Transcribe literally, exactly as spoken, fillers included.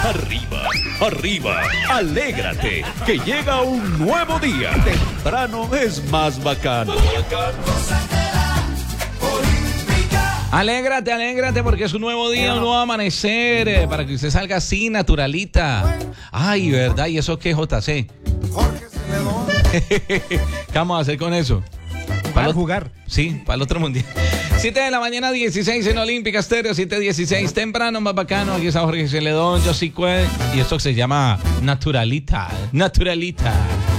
Arriba, arriba, alégrate, que llega un nuevo día. Temprano es más bacano. Alégrate, alégrate porque es un nuevo día, un nuevo amanecer, eh, para que usted salga así, naturalita. Ay, ¿verdad? ¿Y eso qué, J C? ¿Qué vamos a hacer con eso? Para lo- jugar. Sí, para el otro mundial. siete de la mañana, dieciséis en Olímpica Estéreo, siete dieciséis, temprano, más bacano. Aquí está Jorge Celedón, yo sí cue. Y esto se llama Naturalita. Naturalita.